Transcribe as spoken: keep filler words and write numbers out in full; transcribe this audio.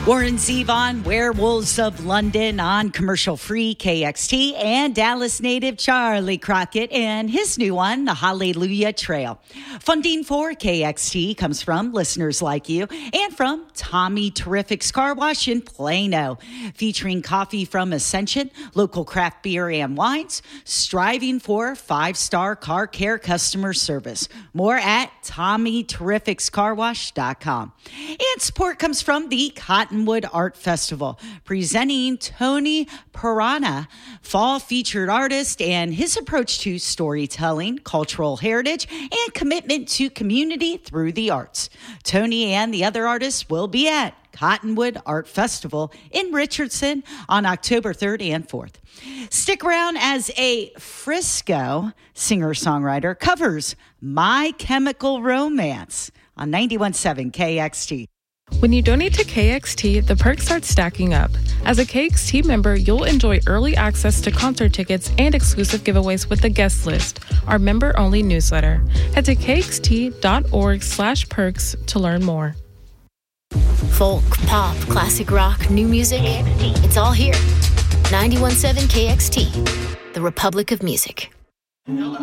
Warren Zevon, Werewolves of London on commercial-free K X T, and Dallas native Charlie Crockett and his new one, the Hallelujah Trail. Funding for K X T comes from listeners like you and from Tommy Terrific's Car Wash in Plano, featuring coffee from Ascension, local craft beer and wines, striving for five-star car care customer service. More at Tommy Terrifics Car Wash dot com. And support comes from the Cottonwood Art Festival, presenting Tony Piranha, fall featured artist, and his approach to storytelling, cultural heritage, and commitment to community through the arts. Tony and the other artists will be at Cottonwood Art Festival in Richardson on October third and fourth. Stick around as a Frisco singer-songwriter covers My Chemical Romance on ninety-one point seven K X T. When you donate to K X T, the perks start stacking up. As a K X T member, you'll enjoy early access to concert tickets and exclusive giveaways with the guest list, our member-only newsletter. Head to kxt.org slash perks to learn more. Folk, pop, classic rock, new music, it's all here. ninety-one point seven K X T, the Republic of Music.